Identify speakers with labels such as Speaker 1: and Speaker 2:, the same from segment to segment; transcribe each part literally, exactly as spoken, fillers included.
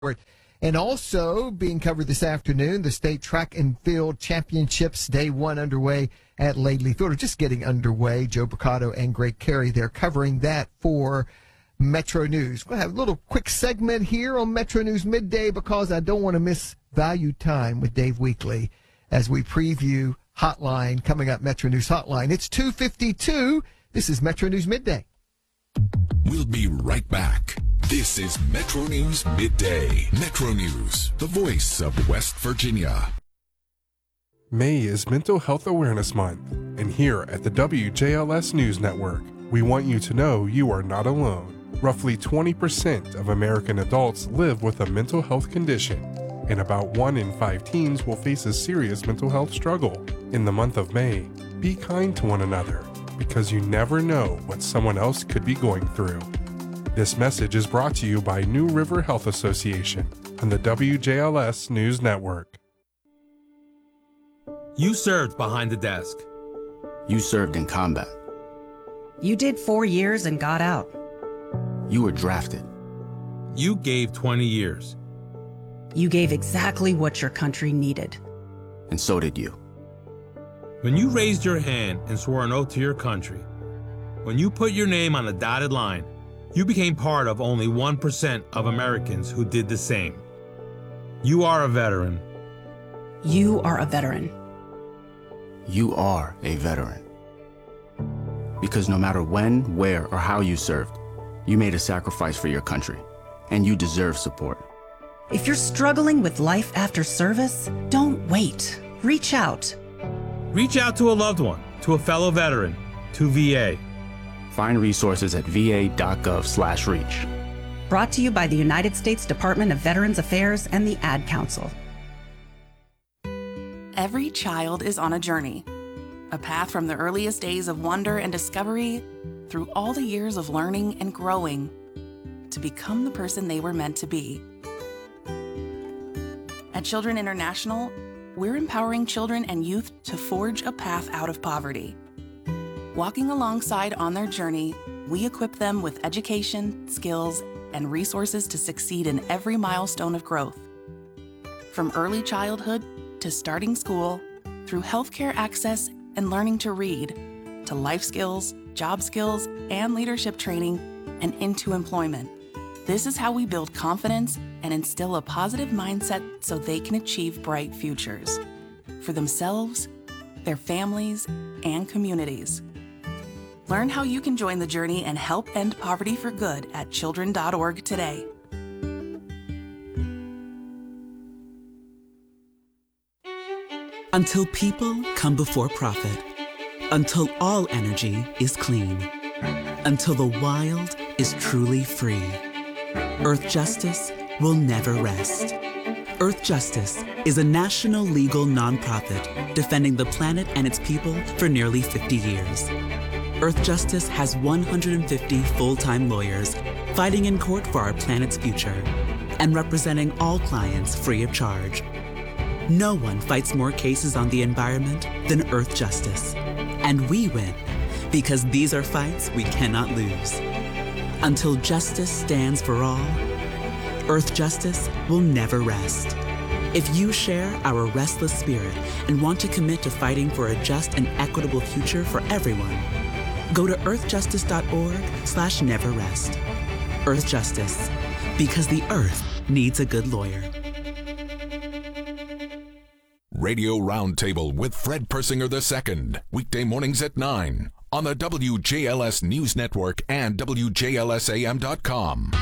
Speaker 1: And also being covered this afternoon, the State Track and Field Championships, day one underway at Laidley Field, or just getting underway. Joe Brocato and Greg Carey, they're covering that for Metro News. We'll have a little quick segment here on Metro News Midday because I don't want to miss value time with Dave Weekley as we preview Hotline coming up, Metro News Hotline. It's two fifty-two. This is Metro News Midday.
Speaker 2: We'll be right back. This is Metro News Midday. Metro News, the voice of West Virginia.
Speaker 3: May is Mental Health Awareness Month, and here at the W J L S News Network, we want you to know you are not alone. Roughly twenty percent of American adults live with a mental health condition, and about one in five teens will face a serious mental health struggle. In the month of May, be kind to one another, because you never know what someone else could be going through. This message is brought to you by New River Health Association and the W J L S News Network.
Speaker 4: You served behind the desk.
Speaker 5: You served in combat.
Speaker 6: You did four years and got out.
Speaker 5: You were drafted.
Speaker 4: You gave twenty years.
Speaker 6: You gave exactly what your country needed.
Speaker 5: And so did you.
Speaker 4: When you raised your hand and swore an oath to your country, when you put your name on a dotted line, you became part of only one percent of Americans who did the same. You are a veteran.
Speaker 6: You are a veteran.
Speaker 5: You are a veteran. Because no matter when, where, or how you served, you made a sacrifice for your country, and you deserve support.
Speaker 6: If you're struggling with life after service, don't wait. Reach out.
Speaker 4: Reach out to a loved one, to a fellow veteran, to V A.
Speaker 5: Find resources at v a dot gov slash reach.
Speaker 6: Brought to you by the United States Department of Veterans Affairs and the Ad Council.
Speaker 7: Every child is on a journey, a path from the earliest days of wonder and discovery through all the years of learning and growing to become the person they were meant to be. At Children International, we're empowering children and youth to forge a path out of poverty. Walking alongside on their journey, we equip them with education, skills, and resources to succeed in every milestone of growth. From early childhood to starting school, through healthcare access and learning to read, to life skills, job skills, and leadership training, and into employment. This is how we build confidence and instill a positive mindset so they can achieve bright futures for themselves, their families, and communities. Learn how you can join the journey and help end poverty for good at children dot org today.
Speaker 8: Until people come before profit. Until all energy is clean. Until the wild is truly free. Earth Justice will never rest. Earth Justice is a national legal nonprofit defending the planet and its people for nearly fifty years. Earth Justice has one hundred fifty full-time lawyers fighting in court for our planet's future and representing all clients free of charge. No one fights more cases on the environment than Earth Justice. And we win because these are fights we cannot lose. Until justice stands for all, Earth Justice will never rest. If you share our restless spirit and want to commit to fighting for a just and equitable future for everyone, go to earth justice dot org slash never rest. Earth Justice, because the earth needs a good lawyer.
Speaker 2: Radio Roundtable with Fred Persinger the Second, weekday mornings at nine on the W J L S News Network and W J L S A M dot com.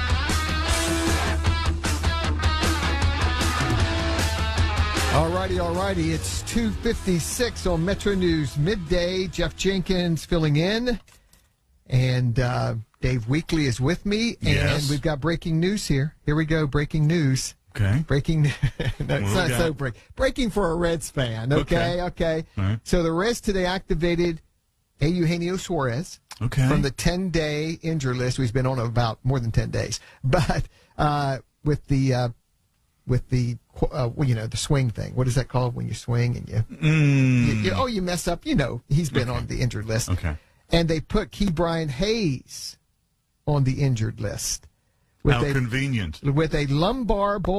Speaker 1: All righty, all righty. It's two fifty-six on Metro News Midday. Jeff Jenkins filling in, and uh, Dave Weekley is with me, and
Speaker 9: yes.
Speaker 1: we've got breaking news here. Here we go, breaking news.
Speaker 9: Okay.
Speaker 1: Breaking, no, it's not so break. Breaking for a Reds fan. Okay, okay. okay.
Speaker 9: Right.
Speaker 1: So the Reds today activated A. Eugenio Suarez
Speaker 9: okay.
Speaker 1: from the ten-day injury list. He's been on about more than ten days, but uh, with the uh, with the uh, well, you know, the swing thing. What is that called when you swing and you,
Speaker 9: mm.
Speaker 1: you, you oh you mess up? You know, he's been okay. on the injured list.
Speaker 9: Okay.
Speaker 1: And they put Key Brian Hayes on the injured list. with
Speaker 9: How
Speaker 1: a,
Speaker 9: convenient.
Speaker 1: with a lumbar